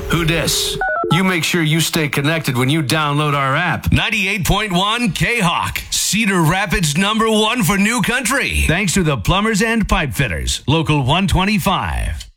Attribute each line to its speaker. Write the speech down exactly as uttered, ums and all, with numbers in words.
Speaker 1: Who dis? You make sure you stay connected when you download our app.
Speaker 2: ninety-eight point one K-Hawk, Cedar Rapids number one for new country. Thanks to the Plumbers and Pipe Fitters, Local one twenty-five.